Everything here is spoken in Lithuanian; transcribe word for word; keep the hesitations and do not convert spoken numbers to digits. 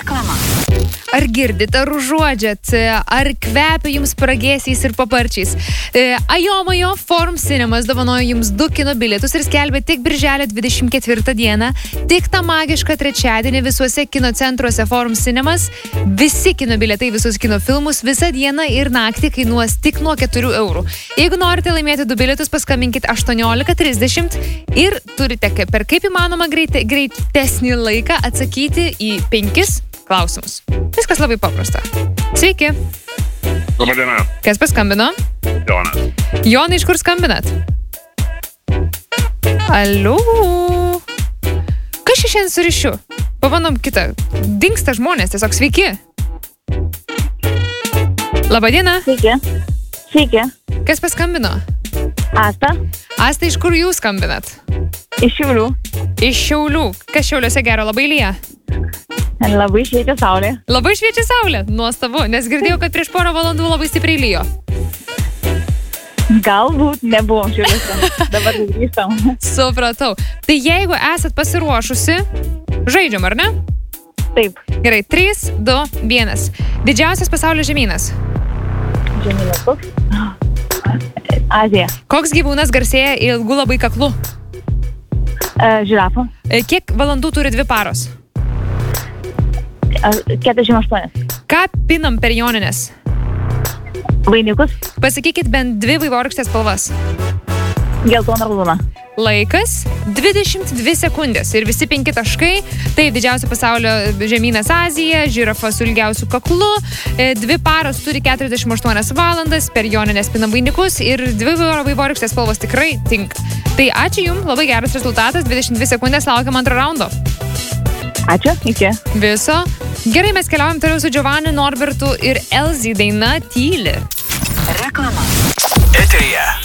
Reklama. Ar girdit, ar užuodžiat, ar kvepia jums pragėsiais ir paparčiais? Ajomajo Forum Cinemas dovanoja jums du kino bilietus ir skelbia tik birželio dvidešimt ketvirtą dieną, tik tą magišką trečiadienį visuose kino centruose Forum Cinemas. Visi kino bilietai, visus kino filmus visą dieną ir naktį kainuos tik nuo keturių eurų. Jeigu norite laimėti du bilietus, paskambinkit aštuoniolika trisdešimt ir turite per kaip įmanoma greite, greitesnį laiką atsakyti į penkis klausimus. Viskas labai paprasta. Sveiki. Labą dieną. Kas paskambino? Jonas. Jonai, iš kur skambinat? Aliu. Kas čia šiandien su ryšiu? Pabandom kitą. Dingsta žmonės, tiesiog sveiki. Labą dieną. Sveiki. Sveiki. Kas paskambino? Asta. Asta, iš kur jūs skambinat? Iš Šiaulių. Iš Šiaulių. Kas Šiauliuose gero, labai lyja? Labai šviečia saulė. Labai šviečia saulė, nuostabu, nes girdėjau, kad prieš porą valandų labai stipriai lyjo. Galbūt nebuvom Šiauliuose, dabar grįžtam. Supratau. Tai jeigu esat pasiruošusi, žaidžiam, ar ne? Taip. Gerai, trys, du, vienas. Didžiausias pasaulio žemynas? Žemynas koks? Azija. Koks gyvūnas garsėja ilgu labai kaklu? Uh, žirafa. Kiek valandų turi dvi paros? keturiasdešimt aštuoni. Ką pinam per jonines? Vainikus. Pasakykit bent dvi vaivorykštės spalvas. Geltona, raudona. Laikas dvidešimt dvi sekundės ir visi penki taškai. Tai didžiausia pasaulio žemynas Azija, žirafa su ilgiausiu kaklu. Dvi paros turi keturiasdešimt aštuonias valandas, per jonines pinam vainikus ir dvi vaivorykštės spalvos tikrai tinka. Tai ačiū jums, labai geras rezultatas, dvidešimt dvi sekundės, laukiam antro raundo. Ačiū, iki. Viso. Gerai, mes keliaujam toliau su Giovanni, Norbertu ir Elzy daina Tyli. Reklama. Eteryje